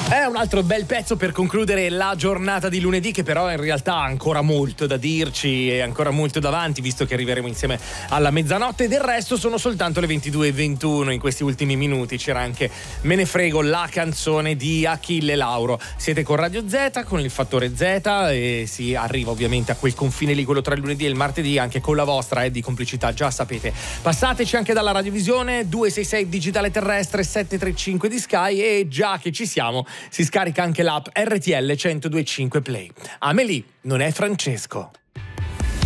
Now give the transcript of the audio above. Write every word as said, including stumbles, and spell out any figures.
È un altro bel pezzo per concludere la giornata di lunedì, che però in realtà ha ancora molto da dirci e ancora molto davanti, visto che arriveremo insieme alla mezzanotte. Del resto sono soltanto le ventidue e ventuno. In questi ultimi minuti c'era anche Me ne frego, la canzone di Achille Lauro. Siete con Radio Z, con il fattore Z, e si arriva ovviamente a quel confine lì, quello tra il lunedì e il martedì, anche con la vostra eh, di complicità, già sapete. Passateci anche dalla radiovisione due sei sei digitale terrestre, sette tre cinque di Sky, e già che ci siamo si scarica anche l'app R T L centodue e cinque Play. Amelie non è Francesco.